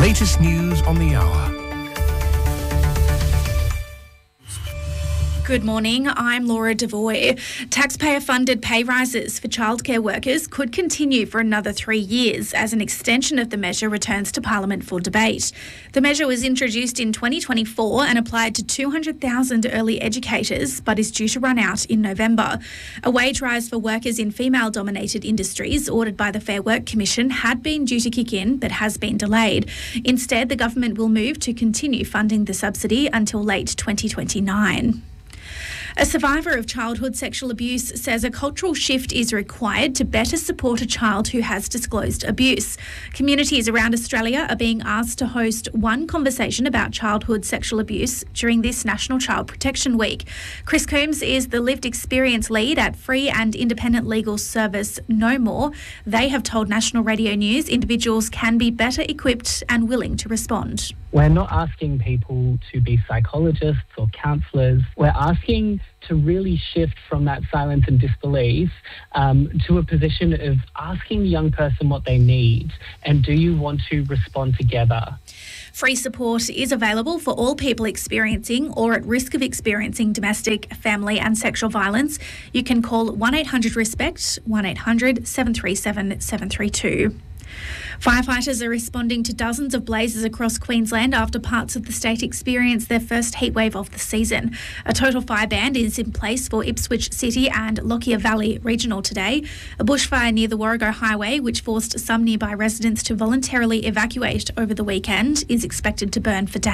Latest news on the hour. Good morning, I'm Laura Devoy. Taxpayer-funded pay rises for childcare workers could continue for another 3 years as an extension of the measure returns to Parliament for debate. The measure was introduced in 2024 and applied to 200,000 early educators, but is due to run out in November. A wage rise for workers in female-dominated industries, ordered by the Fair Work Commission, had been due to kick in but has been delayed. Instead, the government will move to continue funding the subsidy until late 2029. A survivor of childhood sexual abuse says a cultural shift is required to better support a child who has disclosed abuse. Communities around Australia are being asked to host one conversation about childhood sexual abuse during this National Child Protection Week. Chris Coombs is the lived experience lead at free and independent legal service No More. They have told National Radio News individuals can be better equipped and willing to respond. We're not asking people to be psychologists or counsellors. We're asking to really shift from that silence and disbelief to a position of asking the young person what they need and do you want to respond together. Free support is available for all people experiencing or at risk of experiencing domestic, family and sexual violence. You can call 1-800-RESPECT, 1-800-737-732. Firefighters are responding to dozens of blazes across Queensland after parts of the state experienced their first heatwave of the season. A total fire ban is in place for Ipswich City and Lockyer Valley Regional today. A bushfire near the Warrego Highway, which forced some nearby residents to voluntarily evacuate over the weekend, is expected to burn for days.